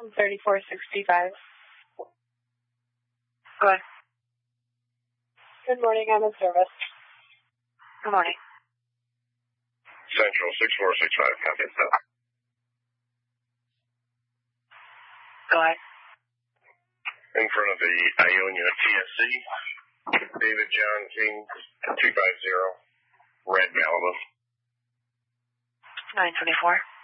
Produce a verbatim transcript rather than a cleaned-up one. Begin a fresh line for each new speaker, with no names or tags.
thirty-four sixty-five.
Go ahead.
Good morning, I'm in service.
Good morning.
Central six four six five, copy that.
Go ahead.
In front of the Ionia T S C, David John King, two five zero, Red Malibu.
nine twenty-four.